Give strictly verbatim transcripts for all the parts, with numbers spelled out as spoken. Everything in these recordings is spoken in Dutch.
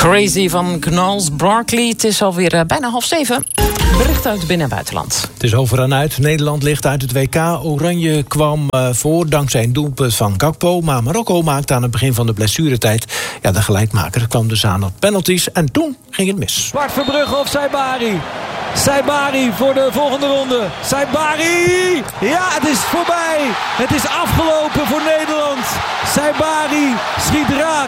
Crazy van Gnarls Barkley. Het is alweer uh, bijna half zeven. Bericht uit binnen- en buitenland. Het is over en uit. Nederland ligt uit het W K. Oranje kwam uh, voor dankzij een doelpunt van Gakpo. Maar Marokko maakte aan het begin van de blessuretijd ja, de gelijkmaker. Kwam dus aan op penalties en toen ging het mis. Bart Verbrugge of Saibari. Saibari voor de volgende ronde. Saibari! Ja, het is voorbij. Het is afgelopen voor Nederland. Saibari schiet raak.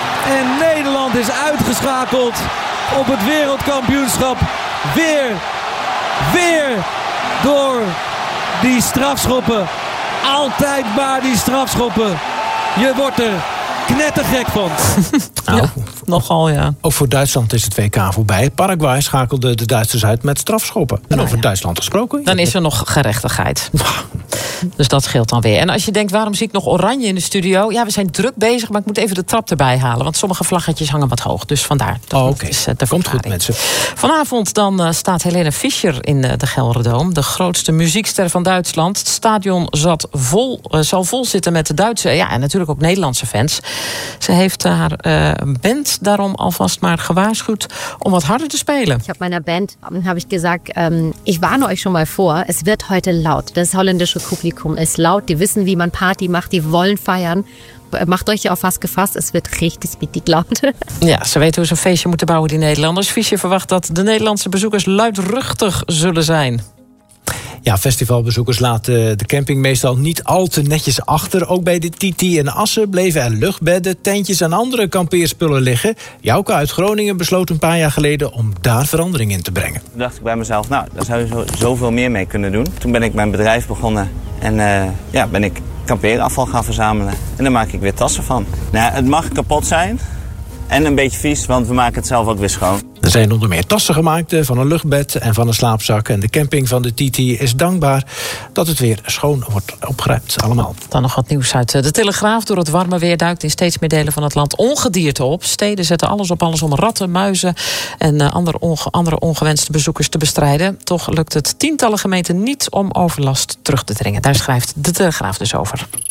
En Nederland is uitgeschakeld op het wereldkampioenschap. Weer, weer door die strafschoppen. Altijd maar die strafschoppen. Je wordt er knettergek van. Nou, ja, nogal ja. Ook voor Duitsland is het W K voorbij. Paraguay schakelde de Duitsers uit met strafschoppen. En nou over ja. Duitsland gesproken. Dan is er nog gerechtigheid. Dus dat scheelt dan weer. En als je denkt, waarom zie ik nog oranje in de studio? Ja, we zijn druk bezig, maar ik moet even de trap erbij halen. Want sommige vlaggetjes hangen wat hoog. Dus vandaar. Oh, Oké, okay. uh, komt goed mensen. Vanavond dan uh, staat Helene Fischer in uh, de Gelderdoom. De grootste muziekster van Duitsland. Het stadion zat vol, uh, zal vol zitten met de Duitse ja, en natuurlijk ook Nederlandse fans. Ze heeft uh, haar uh, band daarom alvast maar gewaarschuwd om wat harder te spelen. Ich habe meiner Band habe ich gesagt, ähm, ich warne euch schon mal vor, es wird heute laut. Das holländische Publikum ist laut, die wissen, wie man Party macht, die wollen feiern. Macht euch auf was gefasst, es wird richtig, richtig laut. Ja, ze weten hoe ze een feestje moeten bouwen, die Nederlanders. Fischer verwacht dat de Nederlandse bezoekers luidruchtig zullen zijn. Ja, festivalbezoekers laten de camping meestal niet al te netjes achter. Ook bij de Titi en Assen bleven er luchtbedden, tentjes en andere kampeerspullen liggen. Jouke uit Groningen besloot een paar jaar geleden om daar verandering in te brengen. Toen dacht ik bij mezelf, nou, daar zou je zo, zoveel meer mee kunnen doen. Toen ben ik mijn bedrijf begonnen en uh, ja, ben ik kampeerafval gaan verzamelen. En daar maak ik weer tassen van. Nou, het mag kapot zijn en een beetje vies, want we maken het zelf ook weer schoon. Er zijn onder meer tassen gemaakt van een luchtbed en van een slaapzak. En de camping van de Titi is dankbaar dat het weer schoon wordt opgeruimd. Allemaal. Dan nog wat nieuws uit de Telegraaf. Door het warme weer duikt in steeds meer delen van het land ongedierte op. Steden zetten alles op alles om ratten, muizen en andere, onge- andere ongewenste bezoekers te bestrijden. Toch lukt het tientallen gemeenten niet om overlast terug te dringen. Daar schrijft de Telegraaf dus over.